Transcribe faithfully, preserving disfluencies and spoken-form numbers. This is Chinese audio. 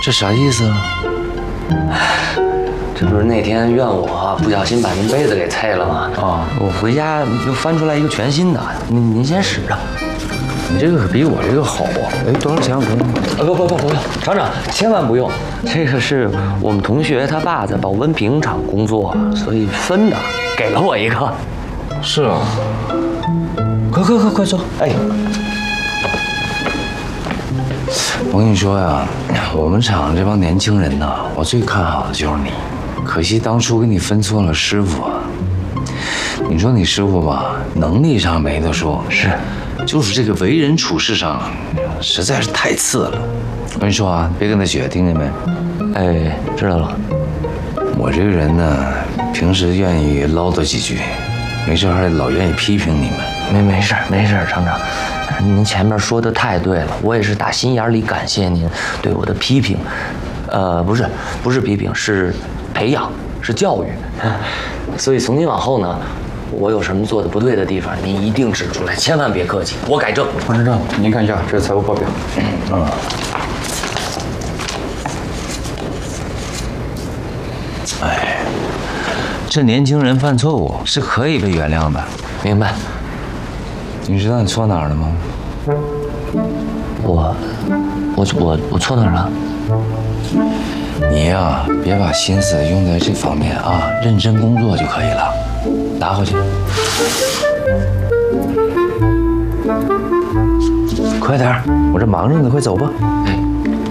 这啥意思啊？ 这不是那天怨我不小心把您杯子给碎了吗？啊，我回家又翻出来一个全新的，您您先使着。 你这个可比我这个好啊！哎，多少钱？我看看。 啊，不不不不用，厂长千万不用。这个是我们同学他爸在保温瓶厂工作，所以分的，给了我一个。 是啊。快快快快坐！哎，我跟你说呀，我们厂这帮年轻人呢，我最看好的就是你。可惜当初给你分错了师傅。你说你师傅吧，能力上没得说，是。就是这个为人处事上，实在是太次了。我跟你说啊，别跟他学，听见没？ 哎，知道了。 我这个人呢，平时愿意唠叨几句，没事还老愿意批评你们。 没没事没事，厂长，您前面说的太对了，我也是打心眼里感谢您对我的批评。呃，不是不是批评，是培养，是教育。所以从今往后呢，我有什么做的不对的地方，您一定指出来，千万别客气，我改正。 王厂长，您看一下这是财务报表。 嗯。哎，这年轻人犯错误是可以被原谅的。 明白。 你知道你错哪儿了吗？ 我，我我我错哪儿了？ 你呀，别把心思用在这方面啊，认真工作就可以了。拿回去。快点，我这忙着呢，快走吧。 哎。